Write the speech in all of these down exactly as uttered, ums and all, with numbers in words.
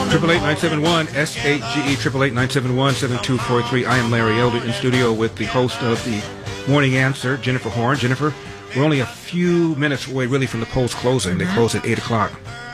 Triple eight nine seven one S H G E triple eight nine seven one seven two four three. I am Larry Elder in studio with the host of the Morning Answer, Jennifer Horn. Jennifer, we're only a few minutes away, really, from the polls closing. Mm-hmm. They close at eight o'clock.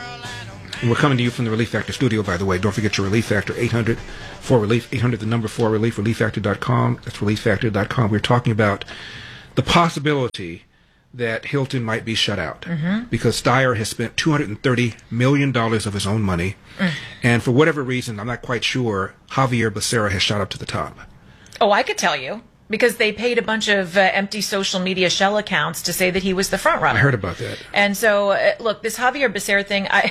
And we're coming to you from the Relief Factor studio, by the way. Don't forget your Relief Factor, eight hundred four relief, eight hundred the number four relief, relief factor dot com. That's relief factor dot com. We're talking about the possibility that Hilton might be shut out mm-hmm. because Steyer has spent two hundred thirty million dollars of his own money. Mm. And for whatever reason, I'm not quite sure, Xavier Becerra has shot up to the top. Oh, I could tell you. Because they paid a bunch of uh, empty social media shell accounts to say that he was the front runner. I heard about that. And so, uh, look, this Xavier Becerra thing, I...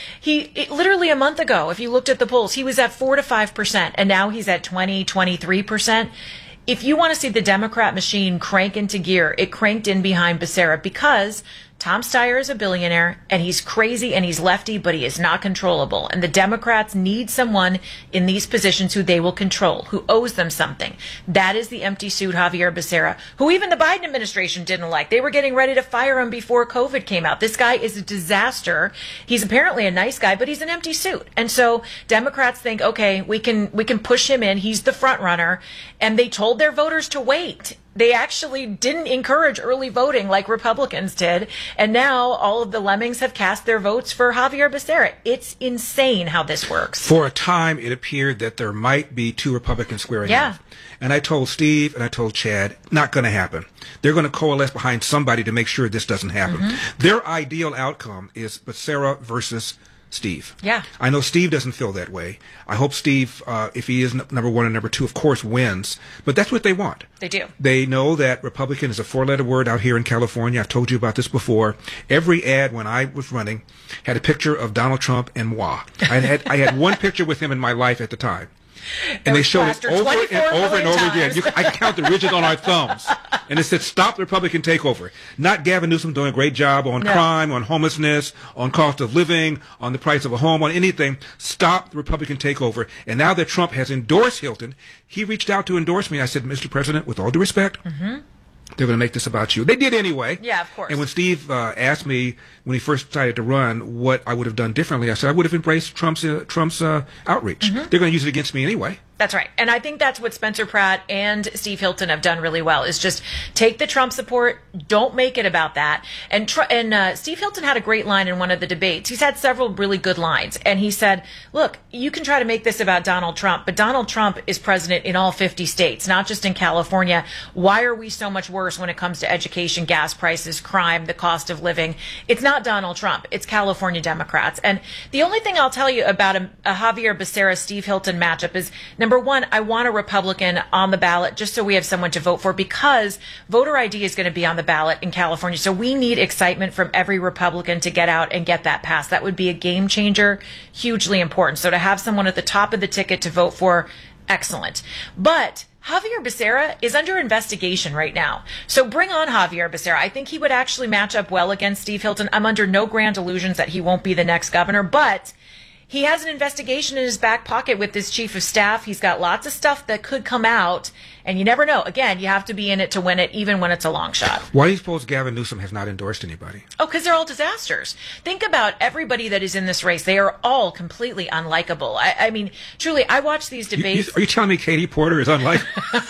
He it, literally a month ago, if you looked at the polls, he was at four to five percent, and now he's at twenty, twenty-three percent. If you want to see the Democrat machine crank into gear, it cranked in behind Becerra because Tom Steyer is a billionaire, and he's crazy and he's lefty, but he is not controllable. And the Democrats need someone in these positions who they will control, who owes them something. That is the empty suit Xavier Becerra, who even the Biden administration didn't like. They were getting ready to fire him before COVID came out. This guy is a disaster. He's apparently a nice guy, but he's an empty suit. And so Democrats think, okay, we can we can push him in. He's the front runner. And they told their voters to wait. They actually didn't encourage early voting like Republicans did. And now all of the lemmings have cast their votes for Xavier Becerra. It's insane how this works. For a time, it appeared that there might be two Republicans squaring yeah. off. And I told Steve and I told Chad, not going to happen. They're going to coalesce behind somebody to make sure this doesn't happen. Mm-hmm. Their ideal outcome is Becerra versus Steve. Yeah. I know Steve doesn't feel that way. I hope Steve, uh, if he is n- number one and number two, of course, wins. But that's what they want. They do. They know that Republican is a four-letter word out here in California. I've told you about this before. Every ad when I was running had a picture of Donald Trump and moi. I had I had one picture with him in my life at the time. And they showed it over and over and over again. You, I can count the ridges on our thumbs. And it said, stop the Republican takeover. Not Gavin Newsom doing a great job on no. crime, on homelessness, on cost of living, on the price of a home, on anything. Stop the Republican takeover. And now that Trump has endorsed Hilton, he reached out to endorse me. I said, Mister President, with all due respect, mm-hmm. they're going to make this about you. They did anyway. Yeah, of course. And when Steve uh, asked me when he first decided to run what I would have done differently, I said I would have embraced Trump's uh, Trump's uh, outreach. Mm-hmm. They're going to use it against me anyway. That's right. And I think that's what Spencer Pratt and Steve Hilton have done really well, is just take the Trump support, don't make it about that. And tr- and uh, Steve Hilton had a great line in one of the debates. He's had several really good lines. And he said, look, you can try to make this about Donald Trump, but Donald Trump is president in all fifty states, not just in California. Why are we so much worse when it comes to education, gas prices, crime, the cost of living? It's not Donald Trump. It's California Democrats. And the only thing I'll tell you about a, a Xavier Becerra-Steve Hilton matchup is, number one, I want a Republican on the ballot just so we have someone to vote for, because voter I D is going to be on the ballot in California. So we need excitement from every Republican to get out and get that passed. That would be a game changer, hugely important. So to have someone at the top of the ticket to vote for, excellent. But Xavier Becerra is under investigation right now. So bring on Xavier Becerra. I think he would actually match up well against Steve Hilton. I'm under no grand illusions that he won't be the next governor, but he has an investigation in his back pocket with his chief of staff. He's got lots of stuff that could come out, and you never know. Again, you have to be in it to win it, even when it's a long shot. Why do you suppose Gavin Newsom has not endorsed anybody? Oh, because they're all disasters. Think about everybody that is in this race. They are all completely unlikable. I, I mean, truly, I watch these debates. You, you, are you telling me Katie Porter is unlikable?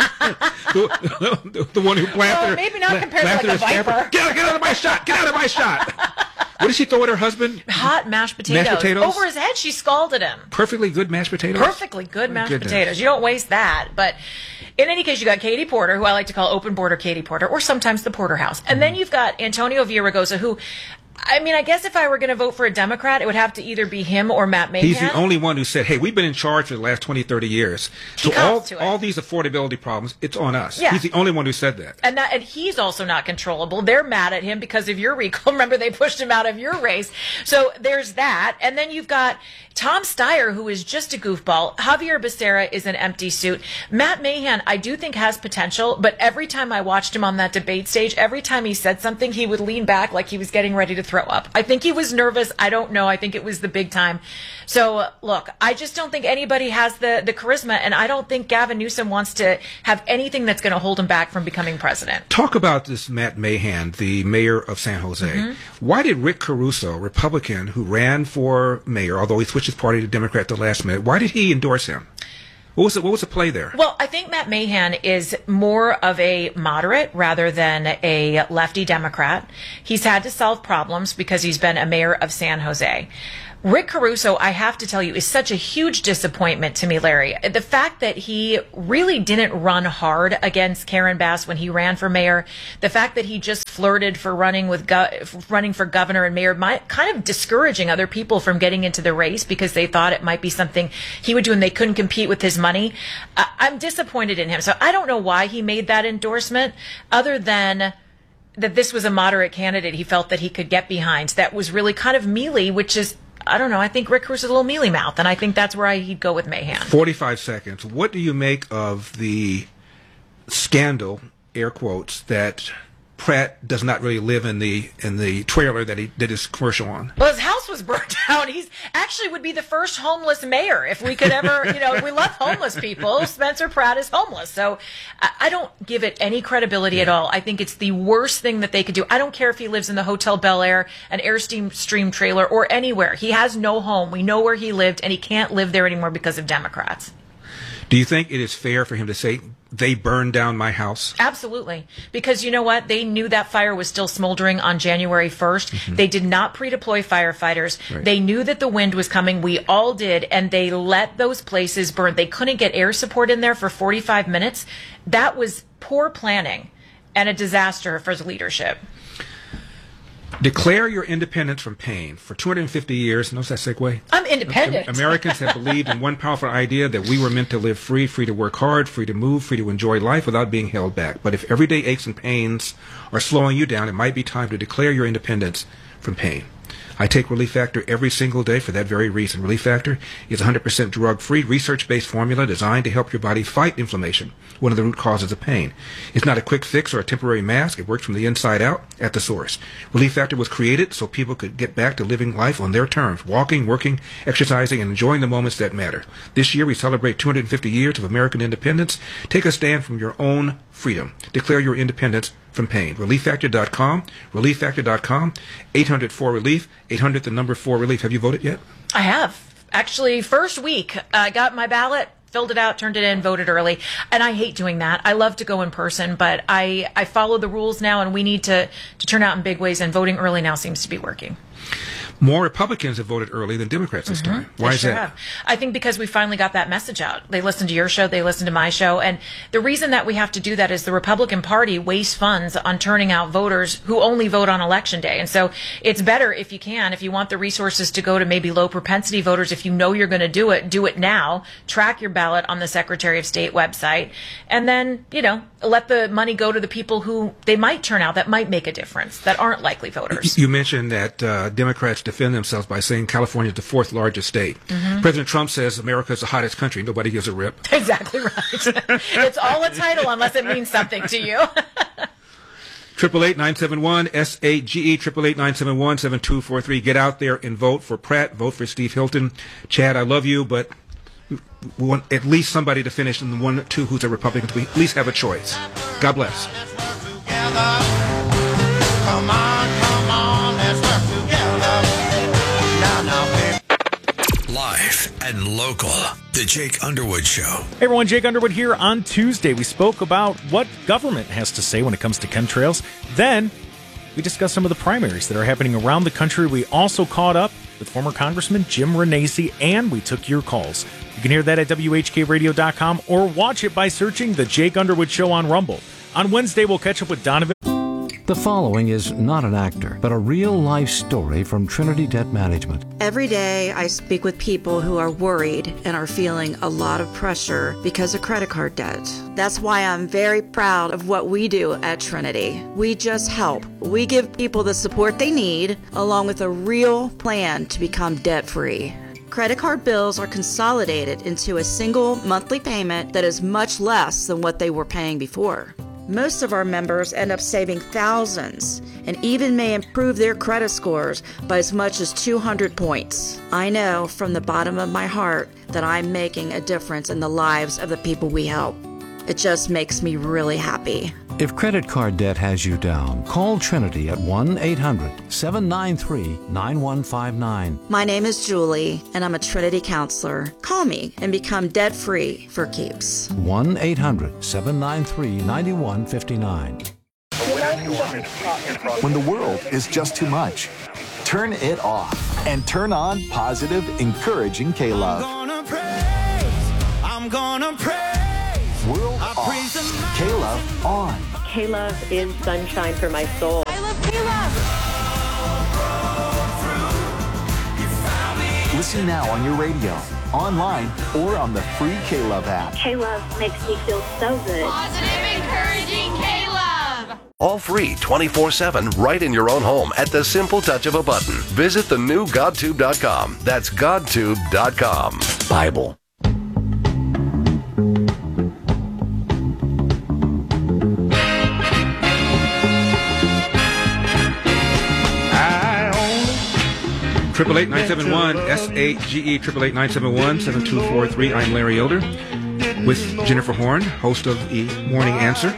the, the, the one who planted well, her. maybe not compared to like a viper. Get out, get out of my shot! Get out of my shot! What did she throw at her husband? Hot mashed potatoes. Mashed potatoes? Over his head, she scalded him. Perfectly good mashed potatoes? Perfectly good mashed Goodness. potatoes. You don't waste that. But in any case, you got Katie Porter, who I like to call open border Katie Porter, or sometimes the Porterhouse. And mm. then you've got Antonio Villaraigosa, who, I mean, I guess if I were going to vote for a Democrat, it would have to either be him or Matt Mahan. He's the only one who said, hey, we've been in charge for the last twenty, thirty years. He So all, to it. all these affordability problems, it's on us. Yeah. He's the only one who said that. And that, and he's also not controllable. They're mad at him because of your recall. Remember, they pushed him out of your race. So there's that. And then you've got Tom Steyer, who is just a goofball. Xavier Becerra is an empty suit. Matt Mahan, I do think has potential, but every time I watched him on that debate stage, every time he said something, he would lean back like he was getting ready to throw up. I think he was nervous. I don't know. I think it was the big time. So, look, I just don't think anybody has the, the charisma, and I don't think Gavin Newsom wants to have anything that's going to hold him back from becoming president. Talk about this Matt Mahan, the mayor of San Jose. Mm-hmm. Why did Rick Caruso, Republican, who ran for mayor, although he switched his party to Democrat at the last minute, why did he endorse him? What was the, what was the play there? Well, I think Matt Mahan is more of a moderate rather than a lefty Democrat. He's had to solve problems because he's been a mayor of San Jose. Rick Caruso, I have to tell you, is such a huge disappointment to me, Larry. The fact that he really didn't run hard against Karen Bass when he ran for mayor, the fact that he just flirted for running with go- running for governor and mayor, might, kind of discouraging other people from getting into the race because they thought it might be something he would do and they couldn't compete with his money. Uh, I'm disappointed in him. So I don't know why he made that endorsement, other than that this was a moderate candidate he felt that he could get behind. That was really kind of mealy, which is, I don't know. I think Rick Caruso's a little mealy mouth, and I think that's where I, he'd go with Mahan. forty-five seconds. What do you make of the scandal, air quotes, that Pratt does not really live in the in the trailer that he did his commercial on? Well, his house was burnt down. He's actually would be the first homeless mayor if we could ever, you know, we love homeless people. Spencer Pratt is homeless. So I, I don't give it any credibility yeah. at all. I think it's the worst thing that they could do. I don't care if he lives in the Hotel Bel Air, an Airstream stream trailer, or anywhere. He has no home. We know where he lived, and he can't live there anymore because of Democrats. Do you think it is fair for him to say, they burned down my house? Absolutely. Because you know what? They knew that fire was still smoldering on January first. Mm-hmm. They did not pre-deploy firefighters. Right. They knew that the wind was coming. We all did. And they let those places burn. They couldn't get air support in there for forty-five minutes. That was poor planning and a disaster for the leadership. Declare your independence from pain. For two hundred fifty years, notice that segue? I'm independent. Americans have believed in one powerful idea, that we were meant to live free, free to work hard, free to move, free to enjoy life without being held back. But if everyday aches and pains are slowing you down, it might be time to declare your independence from pain. I take Relief Factor every single day for that very reason. Relief Factor is a one hundred percent drug-free, research-based formula designed to help your body fight inflammation, one of the root causes of pain. It's not a quick fix or a temporary mask. It works from the inside out at the source. Relief Factor was created so people could get back to living life on their terms, walking, working, exercising, and enjoying the moments that matter. This year, we celebrate two hundred fifty years of American independence. Take a stand from your own freedom. Declare your independence from pain. relief factor dot com, relief factor dot com, eight hundred four relief, eight hundred the number four relief. Have you voted yet? I have. Actually, first week, I got my ballot, filled it out, turned it in, voted early. And I hate doing that. I love to go in person, but I, I follow the rules now, and we need to, to turn out in big ways, and voting early now seems to be working. More Republicans have voted early than Democrats this mm-hmm. time. Why they is sure that? Have. I think because we finally got that message out. They listened to your show, they listened to my show, and the reason that we have to do that is the Republican Party wastes funds on turning out voters who only vote on Election Day. And so it's better if you can, if you want the resources to go to maybe low propensity voters, if you know you're going to do it, do it now. Track your ballot on the Secretary of State website, and then, you know, let the money go to the people who they might turn out that might make a difference, that aren't likely voters. You mentioned that uh, Democrats defend themselves by saying California is the fourth largest state. Mm-hmm. President Trump says America is the hottest country. Nobody gives a rip. Exactly right. It's all a title unless it means something to you. Triple eight nine seven one S A G E triple eight nine seven one seven two four three. Get out there and vote for Pratt. Vote for Steve Hilton. Chad, I love you, but we want at least somebody to finish in the one, two who's a Republican. We at least have a choice. God bless. Come on, come on, let's work together. Live and local, The Jake Underwood Show. Hey everyone, Jake Underwood here. On Tuesday, we spoke about what government has to say when it comes to chemtrails. Then, we discussed some of the primaries that are happening around the country. We also caught up with former Congressman Jim Renacci, and we took your calls. You can hear that at W H K radio dot com or watch it by searching The Jake Underwood Show on Rumble. On Wednesday, we'll catch up with Donovan. The following is not an actor, but a real-life story from Trinity Debt Management. Every day I speak with people who are worried and are feeling a lot of pressure because of credit card debt. That's why I'm very proud of what we do at Trinity. We just help. We give people the support they need, along with a real plan to become debt-free. Credit card bills are consolidated into a single monthly payment that is much less than what they were paying before. Most of our members end up saving thousands and even may improve their credit scores by as much as two hundred points. I know from the bottom of my heart that I'm making a difference in the lives of the people we help. It just makes me really happy. If credit card debt has you down, call Trinity at one eight hundred seven nine three nine one five nine. My name is Julie, and I'm a Trinity counselor. Call me and become debt-free for keeps. one eight hundred seven nine three nine one five nine. When the world is just too much, turn it off and turn on positive, encouraging K-Love. I'm gonna praise, I'm gonna praise. World off, K-Love on. K-Love is sunshine for my soul. I love K-Love. Listen now on your radio, online, or on the free K-Love app. K-Love makes me feel so good. Positive, encouraging K-Love. All free twenty-four seven right in your own home at the simple touch of a button. Visit the new GodTube dot com. That's GodTube dot com. Bible. Triple eight nine seven one S A G E triple eight nine seven one seven two four three. I'm Larry Elder with Jennifer Horn, host of the Morning Answer.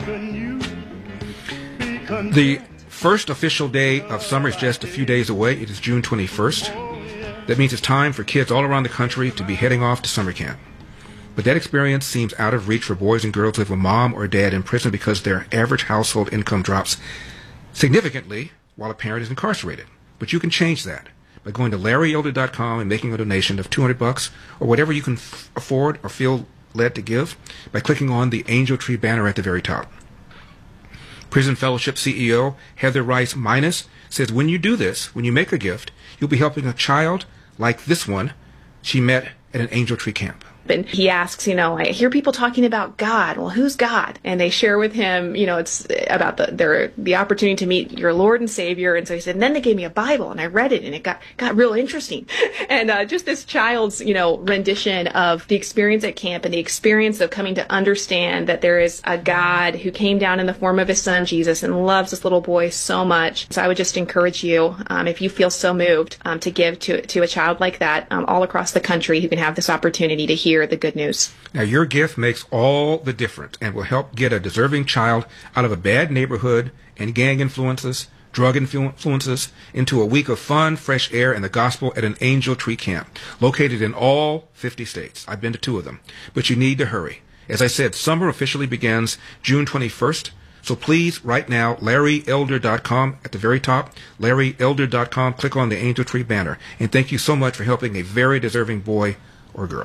The first official day of summer is just a few days away. It is June twenty-first. That means it's time for kids all around the country to be heading off to summer camp. But that experience seems out of reach for boys and girls who have a mom or dad in prison because their average household income drops significantly while a parent is incarcerated. But you can change that by going to Larry Elder dot com and making a donation of two hundred bucks or whatever you can f- afford or feel led to give by clicking on the Angel Tree banner at the very top. Prison Fellowship C E O Heather Rice Minus says when you do this, when you make a gift, you'll be helping a child like this one she met at an Angel Tree camp. And he asks, you know, I hear people talking about God. Well, who's God? And they share with him, you know, it's about the their the opportunity to meet your Lord and Savior. And so he said, and then they gave me a Bible, and I read it, and it got got real interesting. And uh, just this child's, you know, rendition of the experience at camp and the experience of coming to understand that there is a God who came down in the form of his son Jesus and loves this little boy so much. So I would just encourage you, um, if you feel so moved, um, to give to to a child like that um, all across the country who can have this opportunity to hear the good news. Now, your gift makes all the difference and will help get a deserving child out of a bad neighborhood and gang influences, drug influences, into a week of fun, fresh air, and the gospel at an Angel Tree camp, located in all fifty states. I've been to two of them. But you need to hurry. As I said, summer officially begins June twenty-first. So please, right now, Larry Elder dot com at the very top, Larry Elder dot com, click on the Angel Tree banner. And thank you so much for helping a very deserving boy or girl.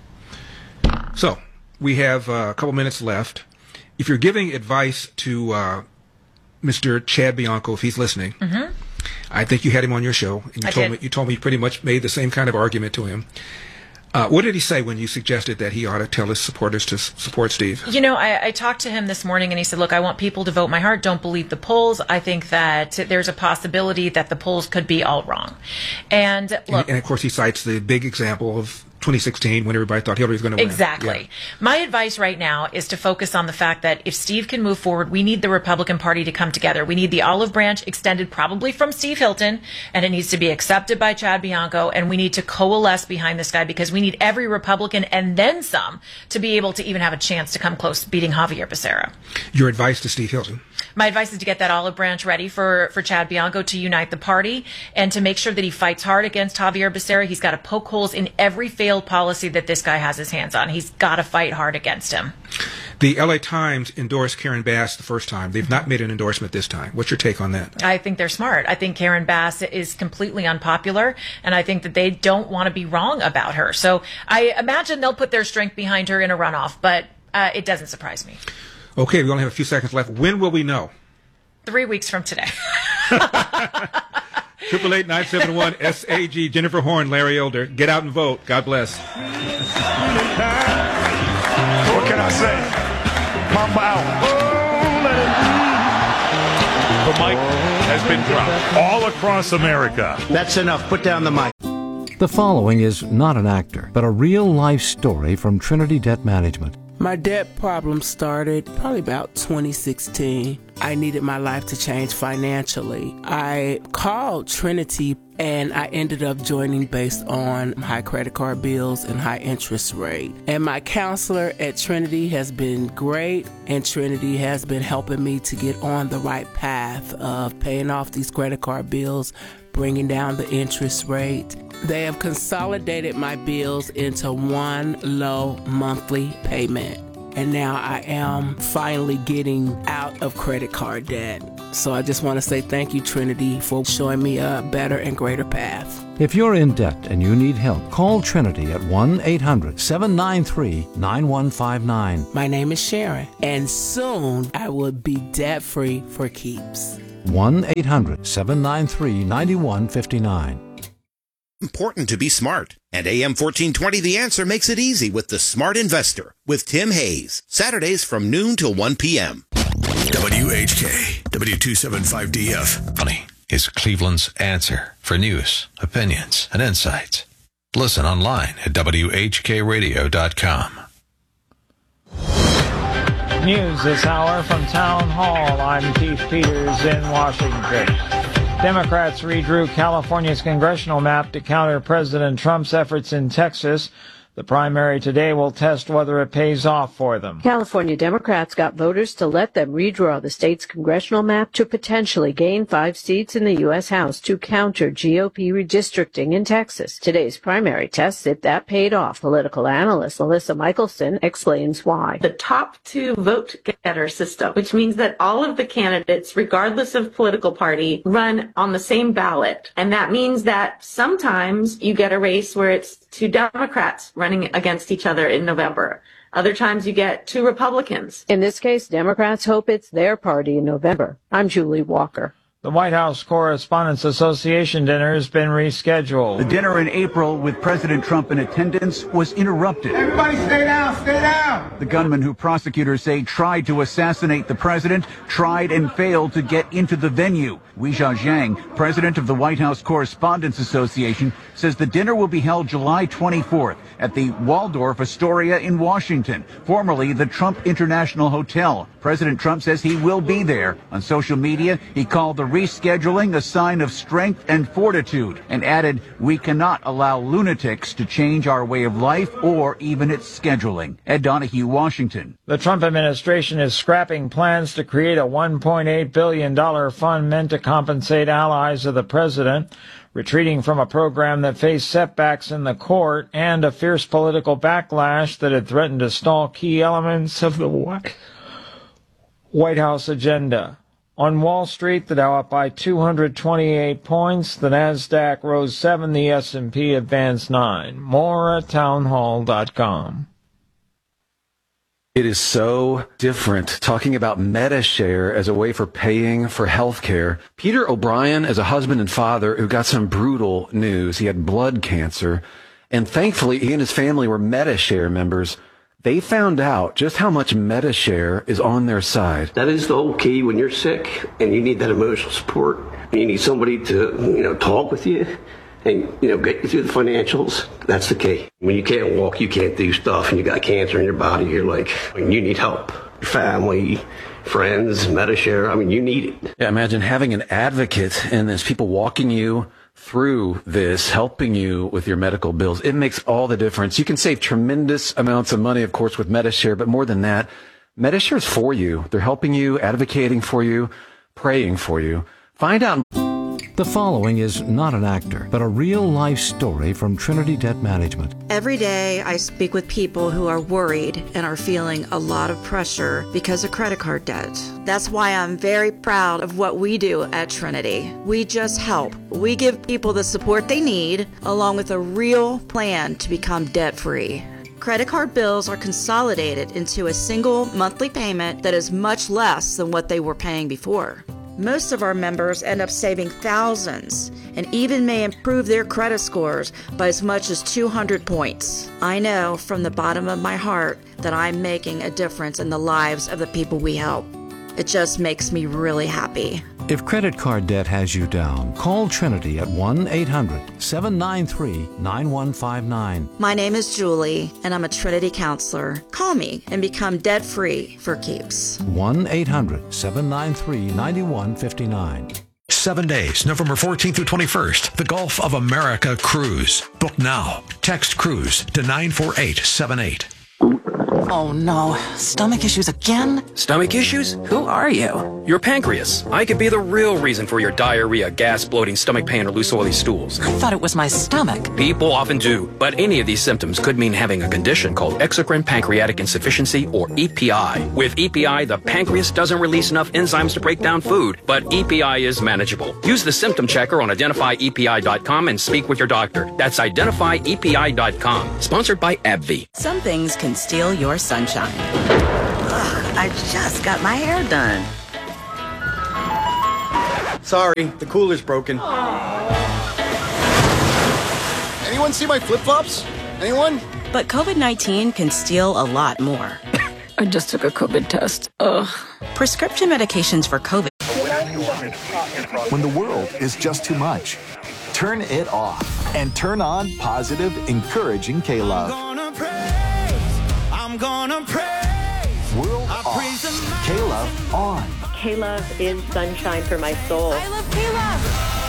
So, we have uh, a couple minutes left. If you're giving advice to uh, Mister Chad Bianco, if he's listening, mm-hmm. I think you had him on your show, and you I told did. me you told me you pretty much made the same kind of argument to him. Uh, what did he say when you suggested that he ought to tell his supporters to s- support Steve? You know, I, I talked to him this morning, and he said, look, I want people to vote my heart. Don't believe the polls. I think that there's a possibility that the polls could be all wrong. And look, and, and of course, he cites the big example of twenty sixteen when everybody thought Hillary was going to win. Exactly. Yeah. My advice right now is to focus on the fact that if Steve can move forward, we need the Republican Party to come together. We need the olive branch extended probably from Steve Hilton, and it needs to be accepted by Chad Bianco, and we need to coalesce behind this guy because we need every Republican and then some to be able to even have a chance to come close to beating Javier Becerra. Your advice to Steve Hilton? My advice is to get that olive branch ready for, for Chad Bianco to unite the party and to make sure that he fights hard against Javier Becerra. He's got to poke holes in every failed policy that this guy has his hands on. He's got to fight hard against him. The L A Times endorsed Karen Bass the first time. They've not made an endorsement this time. What's your take on that? I think they're smart. I think Karen Bass is completely unpopular, and I think that they don't want to be wrong about her. So I imagine they'll put their strength behind her in a runoff, but uh, it doesn't surprise me. Okay, we only have a few seconds left. When will we know? Three weeks from today. Triple eight nine seven one S A G. Jennifer Horn, Larry Elder. Get out and vote. God bless. What can I say? Pop out. The mic has been dropped all across America. That's enough. Put down the mic. The following is not an actor, but a real-life story from Trinity Debt Management. My debt problem started probably about twenty sixteen. I needed my life to change financially. I called Trinity and I ended up joining based on high credit card bills and high interest rate. And my counselor at Trinity has been great, and Trinity has been helping me to get on the right path of paying off these credit card bills, bringing down the interest rate. They have consolidated my bills into one low monthly payment. And now I am finally getting out of credit card debt. So I just want to say thank you, Trinity, for showing me a better and greater path. If you're in debt and you need help, call Trinity at one eight hundred seven nine three nine one five nine. My name is Sharon, and soon I will be debt-free for keeps. one eight hundred seven nine three nine one five nine. Important to be smart. And A M fourteen twenty The Answer makes it easy with the Smart Investor with Tim Hayes. Saturdays from noon till one p.m. W H K, W two seventy-five D F. Funny is Cleveland's answer for news, opinions, and insights. Listen online at W H K radio dot com. News this hour from Town Hall. I'm Keith Peters in Washington. Democrats redrew California's congressional map to counter President Trump's efforts in Texas. The primary today will test whether it pays off for them. California Democrats got voters to let them redraw the state's congressional map to potentially gain five seats in the U S House to counter G O P redistricting in Texas. Today's primary tests if that paid off. Political analyst Alyssa Michelson explains why. The top two vote getter system, which means that all of the candidates, regardless of political party, run on the same ballot. And that means that sometimes you get a race where it's two Democrats running against each other in November. Other times you get two Republicans. In this case, Democrats hope it's their party in November. I'm Julie Walker. The White House Correspondents Association dinner has been rescheduled. The dinner in April with President Trump in attendance was interrupted. Everybody stay down, stay down! The gunman who prosecutors say tried to assassinate the president tried and failed to get into the venue. Weijia Zhang, president of the White House Correspondents Association, says the dinner will be held July twenty-fourth at the Waldorf Astoria in Washington, formerly the Trump International Hotel. President Trump says he will be there. On social media, he called the rescheduling a sign of strength and fortitude and added, "We cannot allow lunatics to change our way of life or even its scheduling." Ed Donahue, Washington. The Trump administration is scrapping plans to create a one point eight billion dollars fund meant to compensate allies of the president, retreating from a program that faced setbacks in the court and a fierce political backlash that had threatened to stall key elements of the White House agenda. On Wall Street, the Dow up by two hundred twenty-eight points, the Nasdaq rose seven, the S and P advanced nine. More at townhall dot com. It is so different talking about MediShare as a way for paying for health care. Peter O'Brien is a husband and father who got some brutal news. He had blood cancer, and thankfully he and his family were MediShare members. They found out just how much MediShare is on their side. That is the whole key when you're sick and you need that emotional support. You need somebody to, you know, talk with you and, you know, get you through the financials. That's the key. When you can't walk, you can't do stuff, and you got cancer in your body, you're like, I mean, you need help. Your family, friends, MediShare, I mean, you need it. Yeah, imagine having an advocate and there's people walking you through this, helping you with your medical bills. It makes all the difference. You can save tremendous amounts of money, of course, with MediShare, but more than that, MediShare is for you. They're helping you, advocating for you, praying for you. Find out. The following is not an actor, but a real-life story from Trinity Debt Management. Every day I speak with people who are worried and are feeling a lot of pressure because of credit card debt. That's why I'm very proud of what we do at Trinity. We just help. We give people the support they need, along with a real plan to become debt-free. Credit card bills are consolidated into a single monthly payment that is much less than what they were paying before. Most of our members end up saving thousands and even may improve their credit scores by as much as two hundred points. I know from the bottom of my heart that I'm making a difference in the lives of the people we help. It just makes me really happy. If credit card debt has you down, call Trinity at one eight hundred seven nine three nine one five nine. My name is Julie, and I'm a Trinity counselor. Call me and become debt-free for keeps. one eight hundred seven nine three nine one five nine. Seven days, November fourteenth through twenty-first, the Gulf of America Cruise. Book now. Text cruise to nine four eight seven eight. Oh no, stomach issues again? Stomach issues? Who are you? Your pancreas. I could be the real reason for your diarrhea, gas, bloating, stomach pain, or loose oily stools. I thought it was my stomach. People often do, but any of these symptoms could mean having a condition called exocrine pancreatic insufficiency, or E P I. With E P I, the pancreas doesn't release enough enzymes to break down food, but E P I is manageable. Use the symptom checker on identify E P I dot com and speak with your doctor. That's identify E P I dot com. Sponsored by AbbVie. Some things can steal your sunshine. Ugh, I just got my hair done. Sorry, the cooler's broken. Anyone see my flip-flops? Anyone? But COVID nineteen can steal a lot more. I just took a COVID test. Ugh. Prescription medications for COVID. When the world is just too much, turn it off and turn on positive, encouraging K-Love. I'm gonna praise. World I off. Praise K-Love on. K-Love is sunshine for my soul. I love K-Love.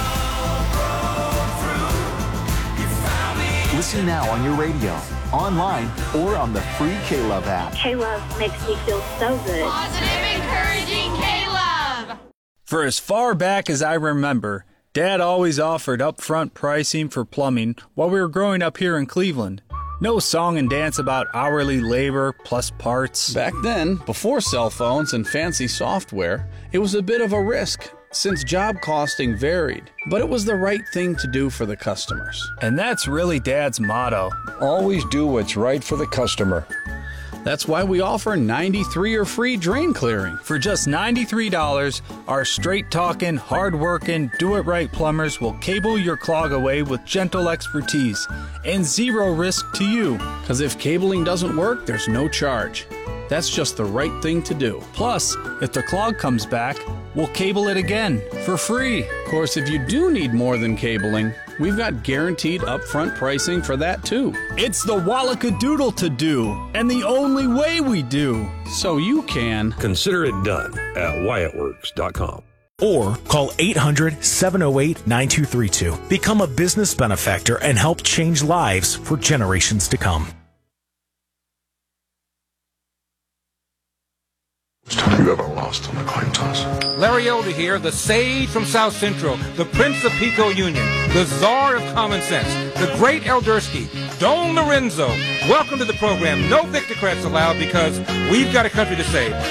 Listen now on your radio, online, or on the free K-Love app. K-Love makes me feel so good. Positive, encouraging K-Love. For as far back as I remember, Dad always offered upfront pricing for plumbing while we were growing up here in Cleveland. No song and dance about hourly labor plus parts. Back then, before cell phones and fancy software, it was a bit of a risk since job costing varied. But it was the right thing to do for the customers. And that's really Dad's motto. Always do what's right for the customer. That's why we offer ninety-three or free drain clearing. For just ninety-three dollars, our straight-talking, hard-working, do-it-right plumbers will cable your clog away with gentle expertise and zero risk to you. Because if cabling doesn't work, there's no charge. That's just the right thing to do. Plus, if the clog comes back, we'll cable it again for free. Of course, if you do need more than cabling, we've got guaranteed upfront pricing for that too. It's the Wallackadoodle to do, and the only way we do. So you can consider it done at Wyatt Works dot com. Or call eight hundred seven oh eight nine two three two. Become a business benefactor and help change lives for generations to come. You ever lost on the coin toss? Larry Elder here, the sage from South Central, the prince of Pico Union, the czar of common sense, the great Eldersky, Don Lorenzo. Welcome to the program. No Victor credits allowed because we've got a country to save.